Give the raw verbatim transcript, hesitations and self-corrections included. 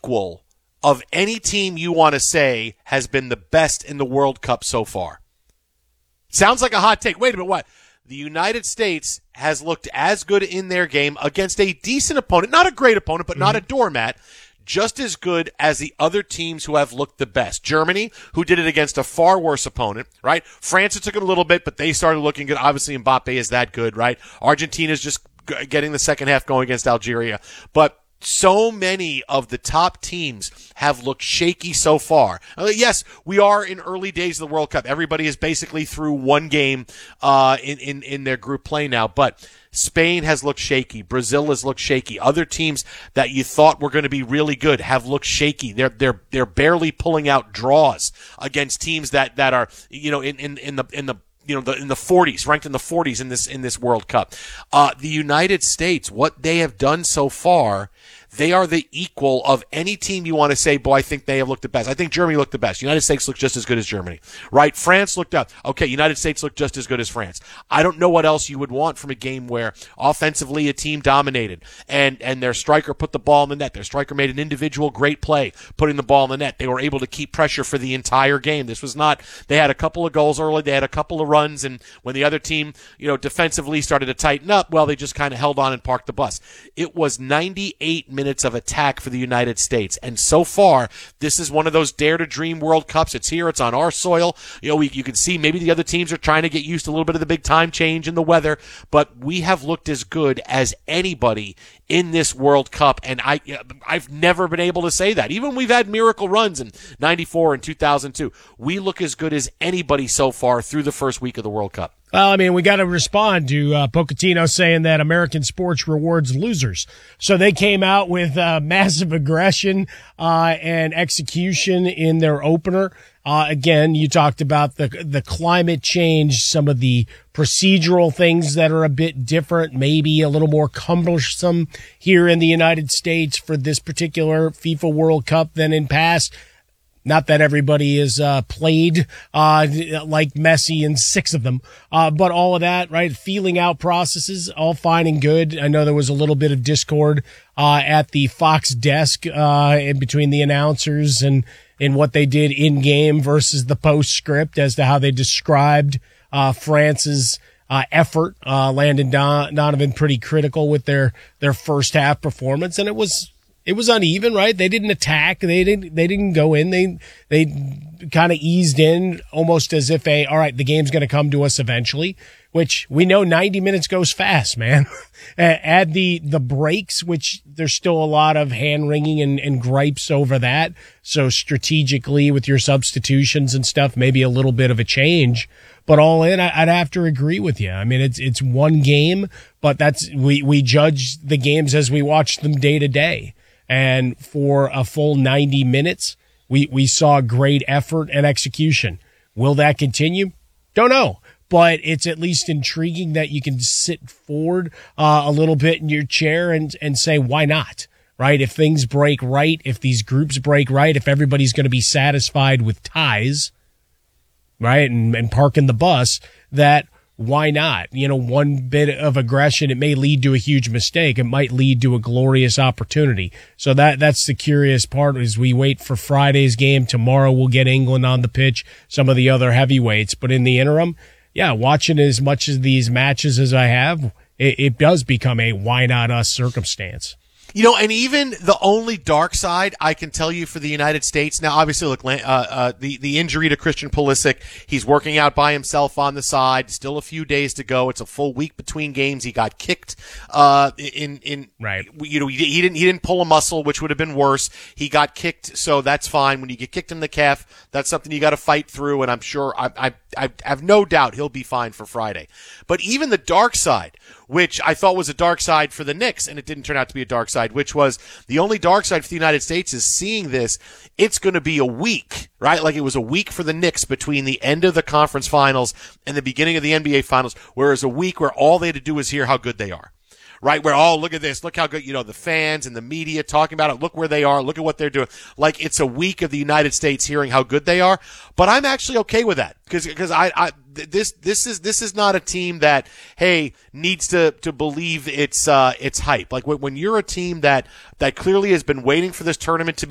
equal of any team you want to say has been the best in the World Cup so far. Sounds like a hot take. Wait a minute, what? The United States has looked as good in their game against a decent opponent, not a great opponent, but mm-hmm. not a doormat, just as good as the other teams who have looked the best. Germany, who did it against a far worse opponent, right? France, it took them a little bit, but they started looking good. Obviously, Mbappe is that good, right? Argentina's just getting the second half going against Algeria. But so many of the top teams have looked shaky so far. Uh, yes, we are in early days of the World Cup. Everybody is basically through one game uh, in, in, in their group play now. But Spain has looked shaky. Brazil has looked shaky. Other teams that you thought were going to be really good have looked shaky. They're they're they're barely pulling out draws against teams that, that are, you know, in, in, in the in the you know, the, in the forties, ranked in the forties in this, in this World Cup. Uh, the United States, what they have done so far, they are the equal of any team you want to say, boy, I think they have looked the best. I think Germany looked the best. United States looked just as good as Germany, right? France looked up. Okay, United States looked just as good as France. I don't know what else you would want from a game where offensively a team dominated and, and their striker put the ball in the net. Their striker made an individual great play putting the ball in the net. They were able to keep pressure for the entire game. This was not, they had a couple of goals early. They had a couple of runs, and when the other team, you know, defensively started to tighten up, well, they just kind of held on and parked the bus. It was ninety-eight minutes minutes of attack for the United States. And so far, this is one of those Dare to Dream World Cups. It's here. It's on our soil. You know, we, you can see maybe the other teams are trying to get used to a little bit of the big time change in the weather, but we have looked as good as anybody in this World Cup. And I, I've never been able to say that. Even we've had miracle runs in ninety-four and two thousand two. We look as good as anybody so far through the first week of the World Cup. Well, I mean, we got to respond to uh, Pochettino saying that American sports rewards losers. So they came out with uh, massive aggression uh, and execution in their opener. Uh, again, you talked about the the climate change, some of the procedural things that are a bit different, maybe a little more cumbersome here in the United States for this particular FIFA World Cup than in past. Not that everybody is uh, played uh, like Messi in six of them, uh, but all of that, right? Feeling out processes, all fine and good. I know there was a little bit of discord uh, at the Fox desk uh, in between the announcers and in what they did in game versus the postscript as to how they described uh, France's uh, effort. Uh, Landon Don- Donovan pretty critical with their their first half performance, and it was. It was uneven, right? They didn't attack. They didn't, they didn't go in. They, they kind of eased in almost as if a, all right, the game's going to come to us eventually, which we know ninety minutes goes fast, man. Add the, the breaks, which there's still a lot of hand wringing and, and gripes over that. So strategically with your substitutions and stuff, maybe a little bit of a change, but all in, I'd have to agree with you. I mean, it's, it's one game, but that's, we, we judge the games as we watch them day to day. And for a full ninety minutes, we, we saw great effort and execution. Will that continue? Don't know. But it's at least intriguing that you can sit forward uh, a little bit in your chair and, and say, why not? Right? If things break right, if these groups break right, if everybody's going to be satisfied with ties, right, and, and parking the bus, that why not? You know, one bit of aggression, it may lead to a huge mistake. It might lead to a glorious opportunity. So that that's the curious part as we wait for Friday's game. Tomorrow we'll get England on the pitch, some of the other heavyweights. But in the interim, yeah, watching as much of these matches as I have, it, it does become a why not us circumstance. You know, and even the only dark side I can tell you for the United States now, obviously, look, uh, uh, the the injury to Christian Pulisic, he's working out by himself on the side. Still a few days to go. It's a full week between games. He got kicked. Uh, in in right. You know, he, he didn't he didn't pull a muscle, which would have been worse. He got kicked, so that's fine. When you get kicked in the calf, that's something you got to fight through. And I'm sure I I I have no doubt he'll be fine for Friday. But even the dark side, which I thought was a dark side for the Knicks, and it didn't turn out to be a dark side, which was the only dark side for the United States is seeing this. It's going to be a week, right? Like it was a week for the Knicks between the end of the conference finals and the beginning of the N B A finals, whereas a week where all they had to do is hear how good they are. Right, where, oh, look at this, look how good, you know, the fans and the media talking about it, look where they are, look at what they're doing. Like, it's a week of the United States hearing how good they are, but I'm actually okay with that, because, because I, I, this, this is, this is not a team that, hey, needs to, to believe it's, uh, it's hype. Like, when, when you're a team that, that clearly has been waiting for this tournament to be